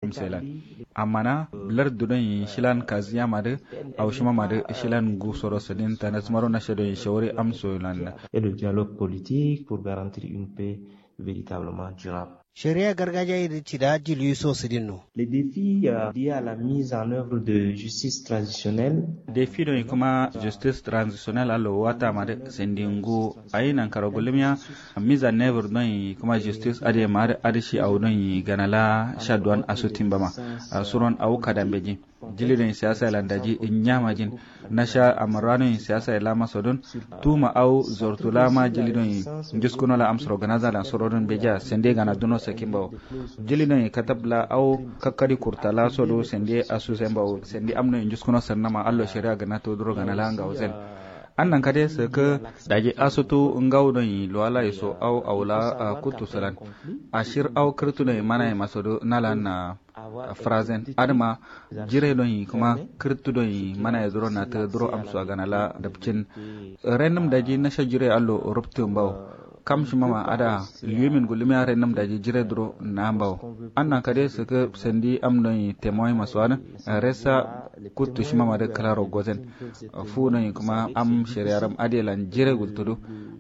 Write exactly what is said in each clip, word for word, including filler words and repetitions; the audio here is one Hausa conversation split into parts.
kumsela amana lar dudon shilan kaziya made au shima made shilan gusoro sedin tanas maro na shedo shawri amso lan et le dialogue politique pour garantir une paix véritablement durable. Sharia gargajiya da ci da jili so su dinno. Les défis euh, liés à la mise en œuvre de justice traditionnelle. Défi do kuma justice transitionnelle allo wata made sendingu ayinan karagulmiya mise en œuvre don kuma justice ade mare adishi au don ganala shadwan asutin bama suron au kadambeji jili don siyasa landaji inyama jin nasha amrano siyasa lama sodon tuma au zortulama jili don juskuno la amsro ganaza la sorodon beja sende gana duno sakimbo jili don katabla au kakkari kurtala sodo sende asu sembo sende amno juskuno sannama allo sharia gana to duro gana langa ozen annan kade saka daje asutu ngawdo yi loala iso au aula kutu salan ashir au kirtuna mana masodo nalan na frazen adama jire don yi kuma kirtu don yi mana ya duro na ta duro amsu gana la dabcin renum daji na shajire allo rubtu mbaw kam shi mama ada liumin gulmi are nam daji jire duro na mbaw annan kade saka sendi am don temoy maswana resa kutu shi mama da kalaro gozen fu don kuma am shari'aram adelan jire gultudu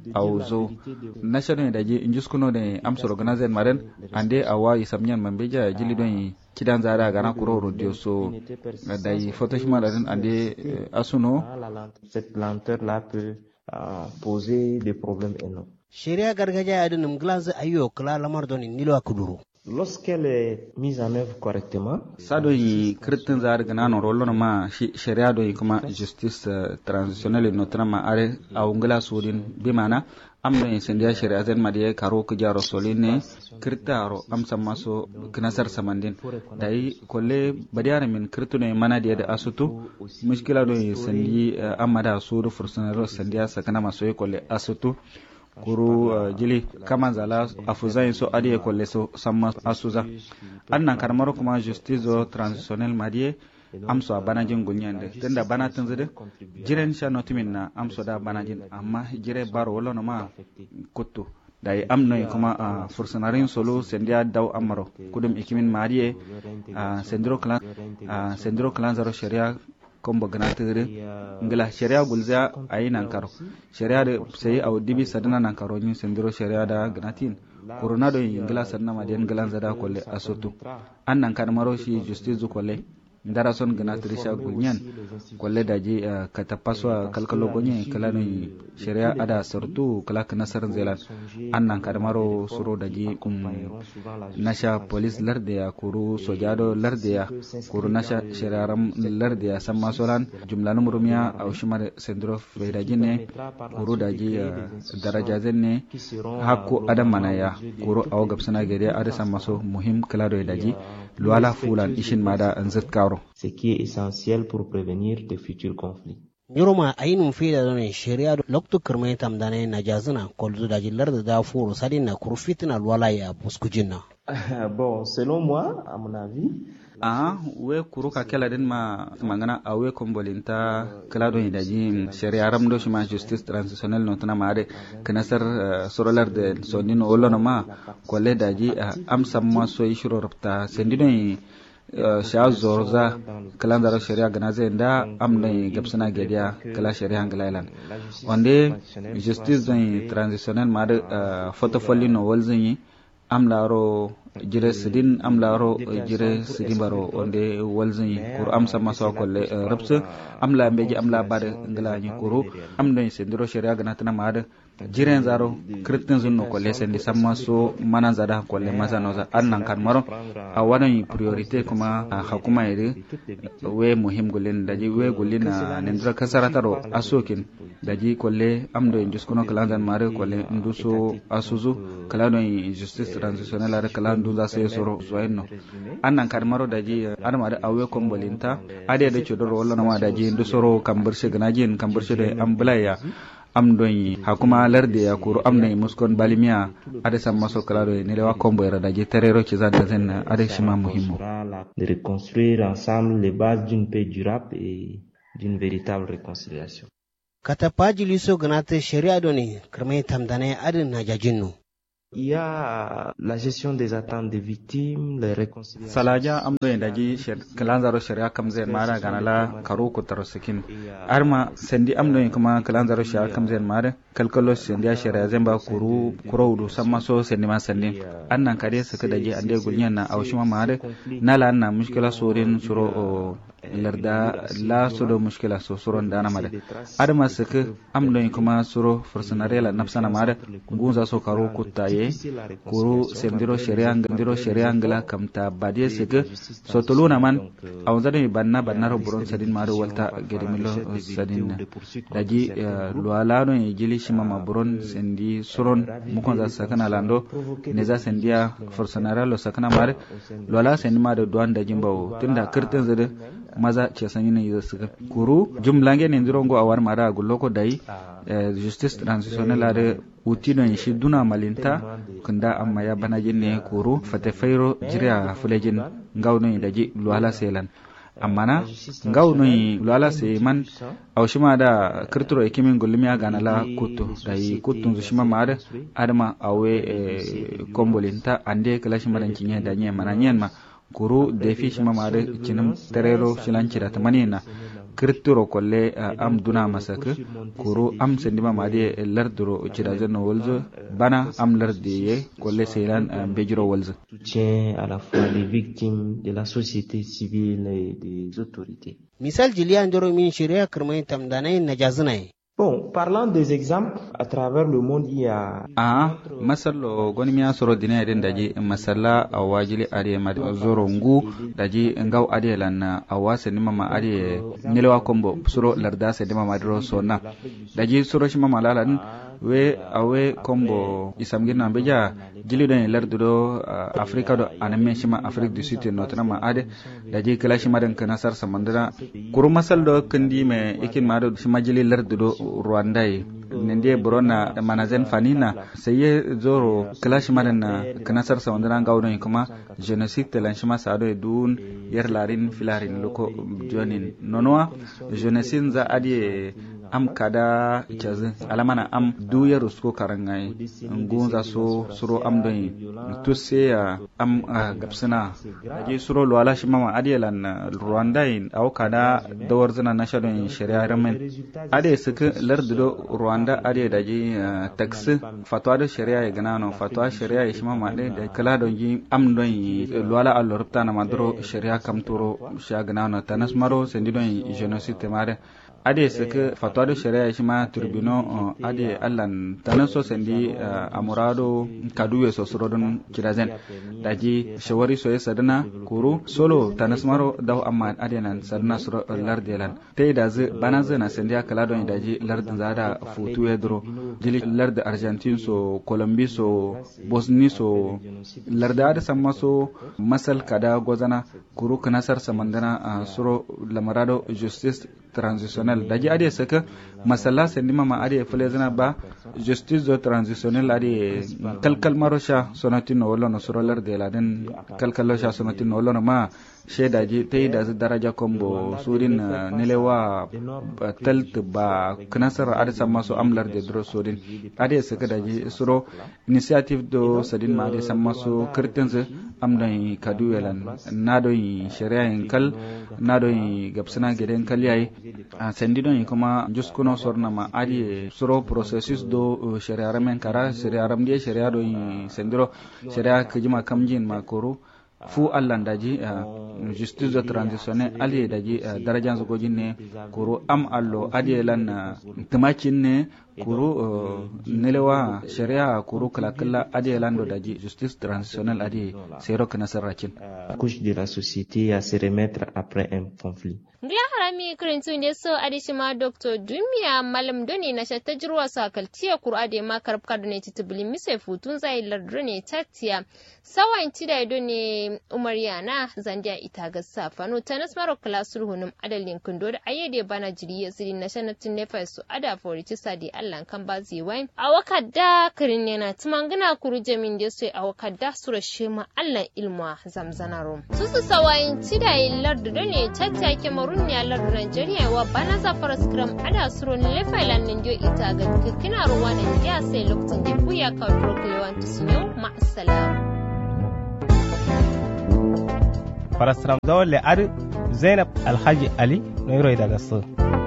auzo national daji injuskuno de am soro organizer maren ande awayi samnyan mambeja jili don kidan zara gana kuro radio so dai photoshima dan ande asuno cette lenteur là peut euh, poser des problèmes énormes. Sharia gargajiya da num glaze ayo kala lamar don nilo akuduru. Lorsqu'elle est mise en œuvre correctement, sado yi kritin zar gana no rollo ma sharia do kuma justice uh, transitionnelle notamment are awungla sudin bimana amne sendia sharia zen madiye karo ku jaro soline kirtaro am samaso knasar samandin dai kolle badiyara min kirtune mana da asutu mushkila do sendi uh, amada suru fursunaro sendia sakana maso kolle asutu kuru uh, jili kama zala afuzai so adiye kolle so samma asuza annan karmaro kuma justice transitionnel madie amso banajin gunyande tunda bana tunzude jiren sha notimin na amso da banajin amma jire baro wala no ma kuttu dai amno kuma uh, fursunarin solo sendia daw amaro kudum ikimin madie uh, sendro clan uh, sendro clan zaro sharia kombo ganatere ngila sharia gulza ayi nankaro sharia de sai aw dibi sadana nankaro ni sendiro sharia da ganatin coronado ngila sanna ma den ngila zada kolle asotu annan kan maro shi justice kolle ndara son ganatere sha gulnyan kolle daji uh, katapaswa kalkalo gonye kala no sharia ada sortu kala kana saran zelan annan kan maro suro daji um nasha police larde ya kuru sojado larde ya kuru nasha shiraram larde ya samma solan jumla numrumiya au shimar sendro feidajine kuru daji uh, daraja zenne hakku adam manaya kuru aw gabsana gede ada samma so muhim kala do daji luala fulan ishin mada anzat karo ce qui est essentiel pour prévenir de futurs conflits. Yoroma ainun fida don sharia lokto kirmai tamdane najazuna kolzu da jillar da furu sadin na kurfitina luala ya buskujinna. Bon, selon moi, à mon avis, ah we kuruka kala din ma mangana awe kombolinta kala do daji sharia ram do shima justice transitionnelle no tana mare kanasar uh, sorolar de sonino olono ma kolle daji uh, am samma so ishuro rapta sendino uh, sha zorza kala ndaro sharia ganaze nda am ne gabsana gediya kala sharia ngalailan onde justice do transitionnelle mare uh, portfolio no walzini am laro jire sidin am laro jire sidin baro onde walzin kur am sama so kolle rabse am la beji am la bade ngala ni kuru am do sendiro sharia gana tana made jiren zaro kristen zunno kolle sendi sama so manan zada kolle masano za annan kan maro a wadan priorité kuma hakuma ire we muhim gulen daji we gulina nendra kasarataro asokin daji kolle am do juskuno kalandan mare kolle nduso asuzu kala do justice transitionnelle ara kala ndu za sai soro zoyenno annan kan maro daji adama da awe kombolinta ade da chodoro wala na ma daji ndu soro kamburshe ganajin kamburshe da ambulaya am doyi hakuma larde ya kuru am nay muskon balimiya ade samma so kala do ne lewa kombo era daji terero ci zanta zen ade shima muhimmo de reconstruire ensemble les bases d'une paix durable et d'une véritable réconciliation. Katapaji liso ganate sharia doni kirmai tamdane adin najajinno Il y a la gestion des attentes des victimes, les réconciliations. Salaja amdo daji kalanzaro sharia kamzen mara ganala karu kutaro sakin. Arma sendi amdo kuma kalanzaro sharia kamzen mara kalkalo sendi sharia zemba kuru kuroudu samma so sendi ma sendi. Annan kade saka daji ande gulnya na awshima mara nala anna mushkila sorin suro larda la sodo mushkila so suron dana mara. Arma saka amdo kuma suro forsanarela nafsana mara gunza so karu kutaye kuru sendiro sharia ngandiro sharia ngala kamta badiye sege sotoluna man awzani banna banna ro buron sadin maro walta gedimilo sadin daji lualano yili shima ma buron sendi suron mukon za sakana lando neza sendia forsanara lo sakana mare luala sendi maro duan daji mbawo tunda kirtin zade maza ce sanyi ne yizo suka kuru jumlange ne ndiro ngo awar mara gulloko dai justice transitional are utino shi duna malinta kunda amma ya bana jinne kuru fate fairo jira fulejin ngawno daji luala selan amma na ngawno luala se man awshima da kirturo ekimin gulmiya ganala kutu dai kutun zushima mare adama awe kombolinta ande kalashi madan kinye da nye mananyen ma kuru defi shima mare cinum terero shilancira tamanina kirturo kolle am duna masaka kuru am sendima made larduro cidazen wolzo bana am lardiye kolle selan bejiro wolzo soutien à la fois les victimes de la société civile et des autorités. Misal jilian joro min shiria kirmai tamdanai najazunai. Bon, parlant des exemples, à travers le monde, il y a... Ah, masalo goni miya soro dina yadin daji masala awajili ade madi zoro ngu daji ngaw ade lan awase nima ma ade nilewa kombo soro larda se nima madro sona daji soro shima malalan we awe kombo isamgina beja jili don lardo Afrika do aname shima Afrique du Sud notana ma ade daji kala shima dan kana sar samandra kuru masal do kandi me ikin mado shima jili lardo Rwanda yi nende borona manazen fanina seye zoro clash madana kanasar sa wandana gawdo kuma genocide telan shima sado edun yer larin filarin loko jonin nonwa genocide za adi am kada chaze alamana am duya rusko karangai ngunza so suro am doyi tusse am gapsina aje suro lwala shima ma adi lan Rwanda yin aw kada dawarzana nashadon sharia ramen ade suka lardo Rwanda ade daji taxi fatwa da sharia ya ganano fatwa sharia ya shima ma da kala don yi am don yi lwala allorta na madro sharia kamturo sha ganano tanasmaro sendidon genocide mare ade saka fatwa da sharia shi ma turbino ade allan tanaso sendi amurado kaduwe so surodon kirazen daji shawari so sadana kuru solo tanasmaro daw amma ade nan sadana suro lardelan tay da z banaze na sendi akala don daji lardin zada futu edro jili lard argentine so colombie so bosnie so larda da samma so masal kada gozana kuru kanasar samandana suro lamarado justice transitionnel daji ade saka masala sendima ma ade flezana ba justice do transitionnel ade kalkal marosha sonatino wala no sorolar de laden kalkal sha sonatino wala ma sheda ji tay da daraja kombo surin nilewa talt ba knasar ade samma so amlar de dro surin ade saka daji suro initiative do sadin ma ade samma so kirtinse amdan kaduwelan nado sharia en kal nado gapsana geden kaliyai sendidon kuma juskuno sorna ma adi suro processus do sharia ramen kara sharia ramdi sharia do sendiro sharia kujima kamjin makoro fu allan daji justice de transitionne ali daji darajan zo gojinne koro am allo adi lan tamakin ne kuru nelewa sharia kuru kala kala adi lando daji justice transitionnelle adi sero kana sarrakin couche de la société à se remettre après un conflit. Ngla harami kirintu ne so adishima Doctor Dumiya malam doni na shatta jirwa sakaltiya Qur'ade ma karab kadone titibli mise futun zai lardro ne tatiya sawan tida doni ne umar yana zandiya ita ga safano tanas maro klasul hunum adalin kundo da ayyade bana jiri ya siri na shanatin nefa su ada foriti sadi allan kan bazi wai a wakadda kirin yana tumangana kuru jamin da su a wakadda sura shema allan ilmu zamzanaro su su sawayin tidayin lardu ne tattake marun ya lardu Nigeria wa bana za paraskram ada suro nefa lan ninjo ita ga kina ruwa ne ya sai lokacin da buya ka proklewan tusinyo ma assalam paraskram dole ar Zainab Alhaji Ali no yoro daga so